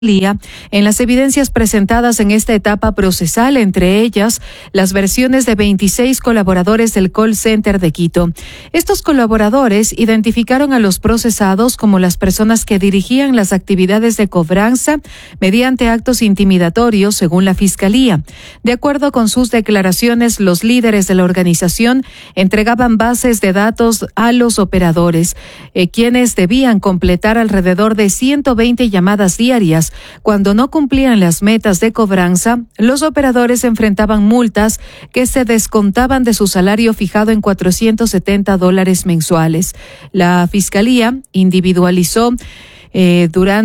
en las evidencias presentadas en esta etapa procesal, entre ellas las versiones de 26 colaboradores del call center de Quito. Estos colaboradores identificaron a los procesados como las personas que dirigían las actividades de cobranza mediante actos intimidatorios, según la Fiscalía. De acuerdo con sus declaraciones, los líderes de la organización entregaban bases de datos a los operadores, quienes debían completar alrededor de 120 llamadas diarias. Cuando no cumplían las metas de cobranza, los operadores enfrentaban multas que se descontaban de su salario fijado en $470 mensuales. La Fiscalía individualizó durante